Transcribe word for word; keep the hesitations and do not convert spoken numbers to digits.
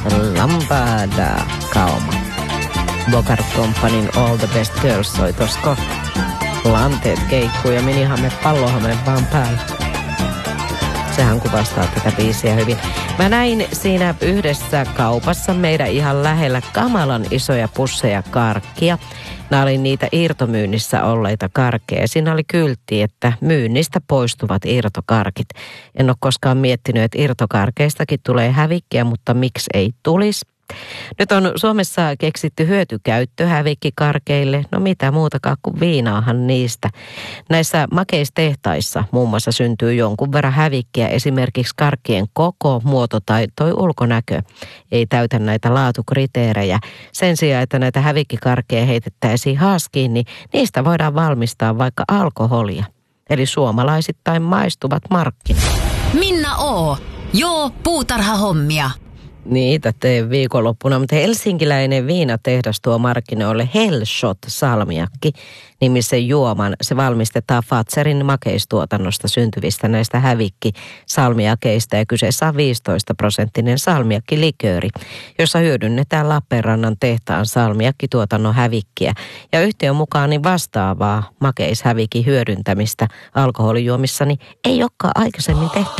Lambada Kauma. Bogart Companyn All the Best Girls soi tossa kohta. Lanteet keikkuu ja minihame pallohame vaan päällä. Sehän kuvastaa tätä biisiä hyvin. Mä näin siinä yhdessä kaupassa meidän ihan lähellä kamalan isoja pusseja karkkia. Nämä oli niitä irtomyynnissä olleita karkkeja. Siinä oli kyltti, että myynnistä poistuvat irtokarkit. En ole koskaan miettinyt, että irtokarkeistakin tulee hävikkiä, mutta miksi ei tulisi? Nyt on Suomessa keksitty hyötykäyttö hävikkikarkeille. No mitä muutakaan kuin viinaahan niistä. Näissä makeistehtaissa muun muassa syntyy jonkun verran hävikkiä. Esimerkiksi karkkien koko, muoto tai toi ulkonäkö ei täytä näitä laatukriteerejä. Sen sijaan, että näitä hävikkikarkkeja heitettäisiin haaskiin, niin niistä voidaan valmistaa vaikka alkoholia. Eli suomalaisittain maistuvat markkinat. Minna O. Joo, puutarhahommia. Niitä teen viikonloppuna, mutta helsinkiläinen viinatehdas tuo markkinoille Hellshot salmiakki nimisen juoman. Se valmistetaan Fazerin makeistuotannosta syntyvistä näistä hävikki salmiakeista ja kyseessä on viisitoista prosenttinen salmiakkilikööri, jossa hyödynnetään Lappeenrannan tehtaan salmiakkituotannon hävikkiä. Ja yhtiön mukaan niin vastaavaa makeishävikin hyödyntämistä alkoholijuomissa niin ei olekaan aikaisemmin tehty.